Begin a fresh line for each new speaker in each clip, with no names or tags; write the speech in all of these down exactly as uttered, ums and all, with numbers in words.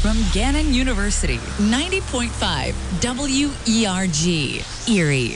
From Gannon University, ninety point five W E R G, Erie.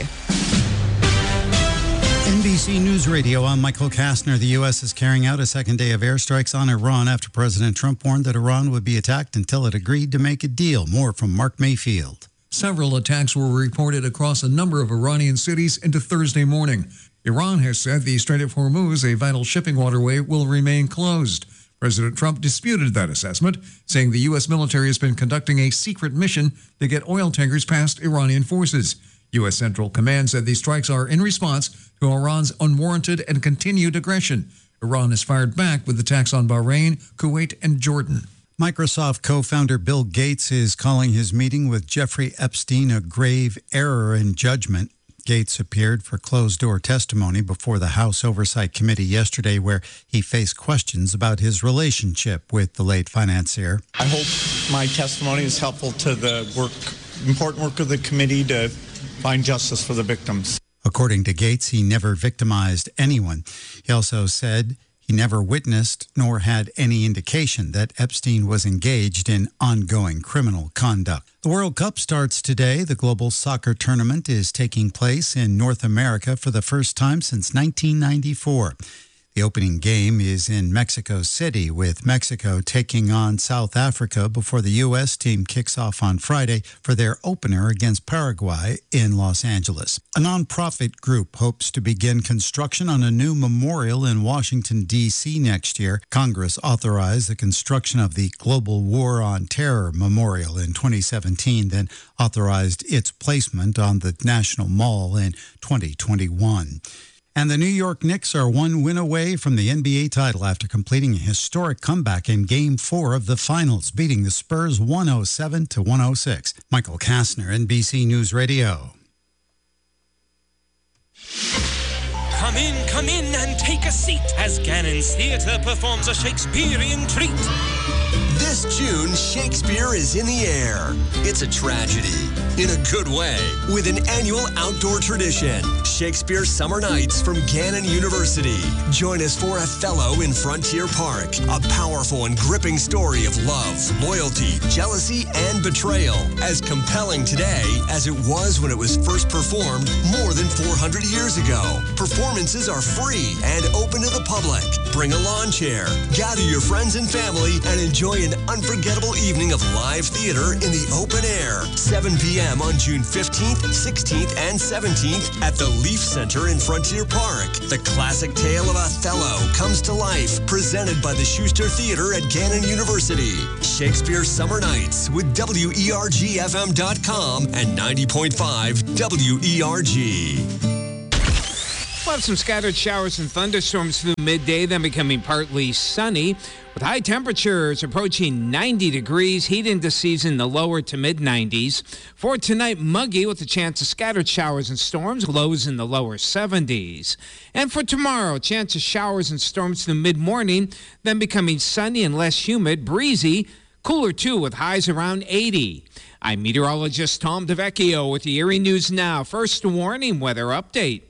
N B C News Radio, I'm Michael Kastner. The U S is carrying out a second day of airstrikes on Iran after President Trump warned that Iran would be attacked until it agreed to make a deal. More from Mark Mayfield.
Several attacks were reported across a number of Iranian cities into Thursday morning. Iran has said the Strait of Hormuz, a vital shipping waterway, will remain closed. President Trump disputed that assessment, saying the U S military has been conducting a secret mission to get oil tankers past Iranian forces. U S Central Command said these strikes are in response to Iran's unwarranted and continued aggression. Iran has fired back with attacks on Bahrain, Kuwait, and Jordan.
Microsoft co-founder Bill Gates is calling his meeting with Jeffrey Epstein a grave error in judgment. Gates appeared for closed-door testimony before the House Oversight Committee yesterday, where he faced questions about his relationship with the late financier.
I hope my testimony is helpful to the work, important work of the committee to find justice for the victims.
According to Gates, he never victimized anyone. He also said he never witnessed nor had any indication that Epstein was engaged in ongoing criminal conduct. The World Cup starts today. The global soccer tournament is taking place in North America for the first time since nineteen ninety-four. The opening game is in Mexico City, with Mexico taking on South Africa before the U S team kicks off on Friday for their opener against Paraguay in Los Angeles. A nonprofit group hopes to begin construction on a new memorial in Washington, D C next year. Congress authorized the construction of the Global War on Terror Memorial in twenty seventeen, then authorized its placement on the National Mall in twenty twenty-one. And the New York Knicks are one win away from the N B A title after completing a historic comeback in Game four of the Finals, beating the Spurs one oh seven to one oh six. Michael Kastner, N B C News Radio.
Come in, come in and take a seat as Gannon's Theatre performs a Shakespearean treat.
This June, Shakespeare is in the air. It's a tragedy, in a good way, with an annual outdoor tradition. Shakespeare Summer Nights from Gannon University. Join us for Othello in Frontier Park, a powerful and gripping story of love, loyalty, jealousy, and betrayal. As compelling today as it was when it was first performed more than four hundred years ago. Performances are free and open to the public. Bring a lawn chair, gather your friends and family, and enjoy an unforgettable evening of live theater in the open air. seven p.m. on June fifteenth, sixteenth, and seventeenth at the Leaf Center in Frontier Park. The classic tale of Othello comes to life, presented by the Schuster Theater at Gannon University. Shakespeare Summer Nights with W E R G F M dot com and ninety point five W E R G.
We'll have some scattered showers and thunderstorms through midday, then becoming partly sunny, with high temperatures approaching ninety degrees, heat into season the lower to mid nineties. For tonight, muggy with a chance of scattered showers and storms, lows in the lower seventies. And for tomorrow, chance of showers and storms through mid-morning, then becoming sunny and less humid, breezy, cooler too with highs around eighty. I'm meteorologist Tom DeVecchio with the Erie News Now. First warning weather update.